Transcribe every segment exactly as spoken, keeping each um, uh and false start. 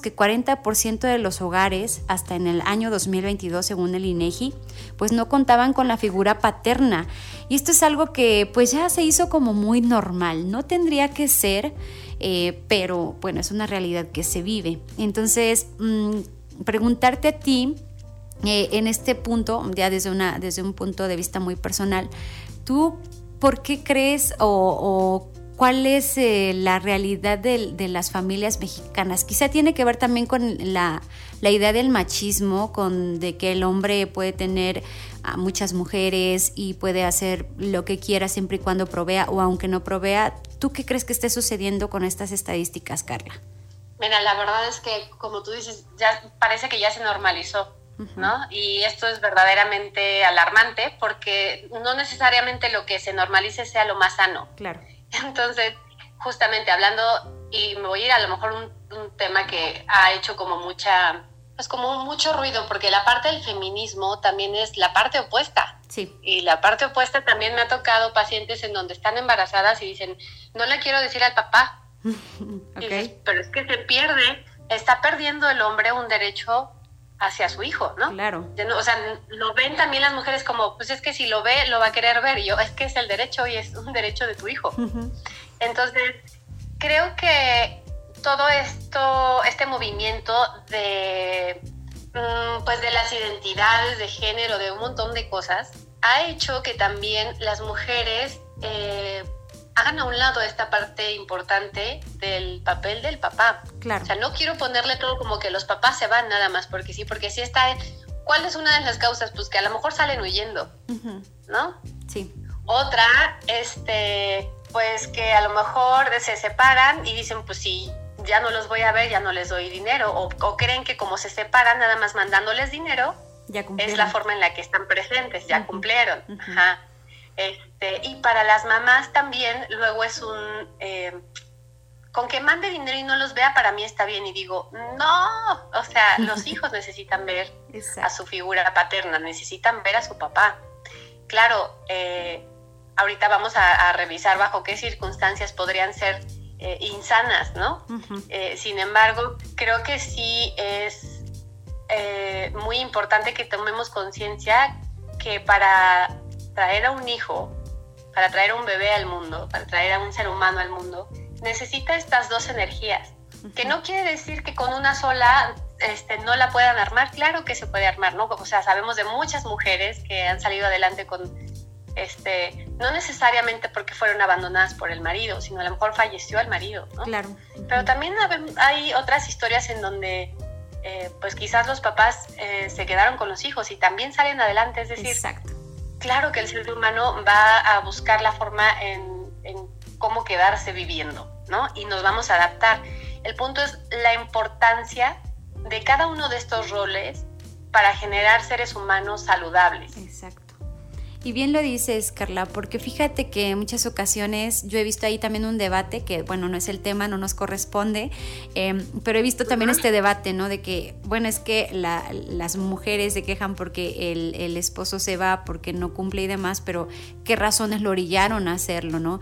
que cuarenta por ciento de los hogares, hasta en el año dos mil veintidós, según el INEGI, pues no contaban con la figura paterna. Y esto es algo que pues ya se hizo como muy normal. No tendría que ser, eh, pero bueno, es una realidad que se vive. Entonces, mmm, preguntarte a ti, eh, en este punto, ya desde, una, desde un punto de vista muy personal, ¿tú por qué crees o, o cuál es eh, la realidad de, de las familias mexicanas? Quizá tiene que ver también con la, la idea del machismo, con de que el hombre puede tener a muchas mujeres y puede hacer lo que quiera siempre y cuando provea, o aunque no provea. ¿Tú qué crees que esté sucediendo con estas estadísticas, Carla? Mira, la verdad es que, como tú dices, ya parece que ya se normalizó, uh-huh. ¿no? Y esto es verdaderamente alarmante, porque no necesariamente lo que se normalice sea lo más sano. Claro. Entonces, justamente hablando, y me voy a ir a lo mejor un, un tema que ha hecho como mucha, pues como mucho ruido, porque la parte del feminismo también es la parte opuesta. Sí. Y la parte opuesta también me ha tocado pacientes en donde están embarazadas y dicen, no le quiero decir al papá. Okay. Y dices, pero es que se pierde, está perdiendo el hombre un derecho hacia su hijo, ¿no? Claro. O sea, lo ven también las mujeres como, pues es que si lo ve, lo va a querer ver. Y yo, es que es el derecho y es un derecho de tu hijo. Uh-huh. Entonces, creo que todo esto, este movimiento de, pues de las identidades de género, de un montón de cosas, ha hecho que también las mujeres eh, hagan a un lado esta parte importante del papel del papá. Claro. O sea, no quiero ponerle todo como que los papás se van nada más, porque sí, porque sí está... ¿Cuál es una de las causas? Pues que a lo mejor salen huyendo, uh-huh. ¿no? Sí. Otra, este, pues que a lo mejor se separan y dicen, pues sí, ya no los voy a ver, ya no les doy dinero, o, o creen que como se separan nada más mandándoles dinero, ya es la forma en la que están presentes, ya uh-huh. cumplieron. Uh-huh. Ajá. Este, y para las mamás también luego es un eh, con que mande dinero y no los vea, para mí está bien. Y digo, no, o sea, los hijos necesitan ver Exacto. a su figura paterna, necesitan ver a su papá. Claro, eh, ahorita vamos a, a revisar bajo qué circunstancias podrían ser eh, insanas, ¿no? Uh-huh. Eh, sin embargo, creo que sí es eh, muy importante que tomemos conciencia que para traer a un hijo, para traer a un bebé al mundo, para traer a un ser humano al mundo, necesita estas dos energías, uh-huh. que no quiere decir que con una sola este, no la puedan armar. Claro que se puede armar, ¿no? O sea, sabemos de muchas mujeres que han salido adelante con, este, no necesariamente porque fueron abandonadas por el marido, sino a lo mejor falleció el marido, ¿no? Claro. Uh-huh. Pero también hay otras historias en donde eh, pues quizás los papás eh, se quedaron con los hijos y también salen adelante, es decir, Exacto. Claro que el ser humano va a buscar la forma en, en cómo quedarse viviendo, ¿no? Y nos vamos a adaptar. El punto es la importancia de cada uno de estos roles para generar seres humanos saludables. Exacto. Y bien lo dices, Carla, porque fíjate que en muchas ocasiones yo he visto ahí también un debate que, bueno, no es el tema, no nos corresponde, eh, pero he visto también uh-huh. este debate, ¿no? De que, bueno, es que la, las mujeres se quejan porque el, el esposo se va, porque no cumple y demás, pero ¿qué razones lo orillaron a hacerlo, no?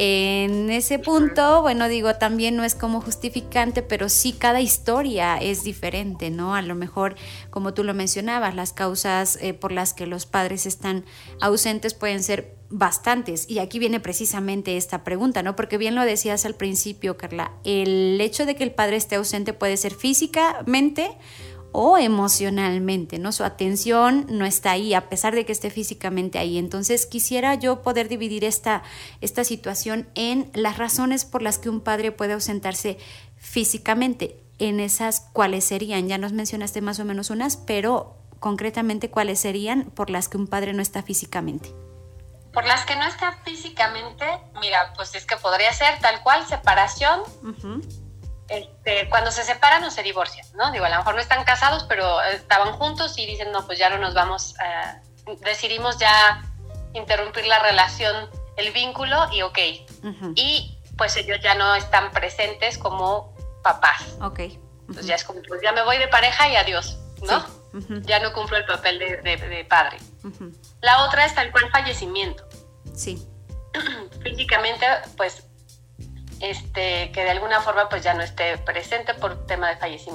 En ese punto, bueno, digo, también no es como justificante, pero sí cada historia es diferente, ¿no? A lo mejor, como tú lo mencionabas, las causas eh, por las que los padres están ausentes pueden ser bastantes, y aquí viene precisamente esta pregunta, ¿no? Porque bien lo decías al principio, Carla, el hecho de que el padre esté ausente puede ser físicamente o emocionalmente, ¿no? Su atención no está ahí, a pesar de que esté físicamente ahí. Entonces quisiera yo poder dividir esta, esta situación en las razones por las que un padre puede ausentarse físicamente. En esas, ¿cuáles serían? Ya nos mencionaste más o menos unas, pero concretamente, ¿cuáles serían por las que un padre no está físicamente? Por las que no está físicamente, mira, pues es que podría ser tal cual separación, uh-huh. este, cuando se separan o se divorcian, ¿no? Digo, a lo mejor no están casados, pero estaban juntos y dicen, no, pues ya no nos vamos, uh, decidimos ya interrumpir la relación, el vínculo y ok. Uh-huh. Y pues ellos ya no están presentes como papás. Ok. Uh-huh. Entonces ya es como, pues ya me voy de pareja y adiós, ¿no? Sí. Uh-huh. Ya no cumplo el papel de, de, de padre. Uh-huh. La otra es tal cual fallecimiento. Sí. Físicamente, pues, este, que de alguna forma pues ya no esté presente por tema de fallecimiento.